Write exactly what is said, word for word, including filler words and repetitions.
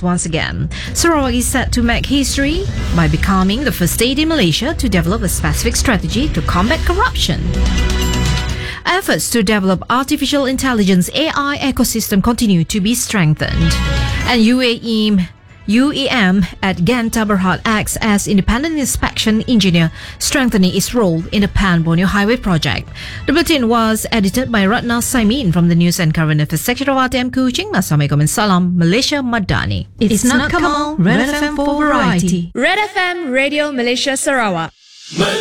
focus once again. Sarawak is set to make history by becoming the first state in Malaysia to develop a specific strategy to combat corruption. Efforts to develop artificial intelligence A I ecosystem continue to be strengthened. And U A E U E M at Genta Berhad acts as independent inspection engineer, strengthening its role in the Pan Borneo Highway project. The bulletin was edited by Ratna Saimin from the News and Current Affairs section of R T M Kuching. Assalamualaikum and salam, Malaysia Madani. It's, it's not Kamal, Red F M for variety. Red F M Radio Malaysia Sarawak.